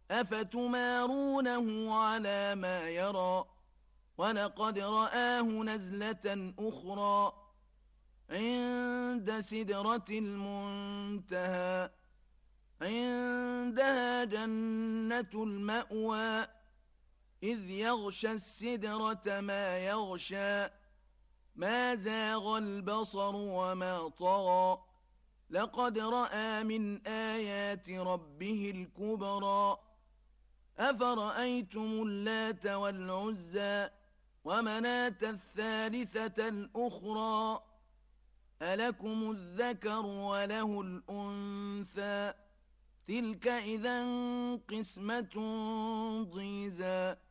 أفتمارونه على ما يرى ولقد رآه نزلة أخرى عند سدرة المنتهى عندها جنة المأوى إذ يغشى السدرة ما يغشى ما زاغ البصر وما طغى لقد رأى من آيات ربه الكبرى أفرأيتم اللات والعزى ومناة الثالثة الأخرى ألكم الذكر وله الأنثى تلك إذا قسمة ضيزى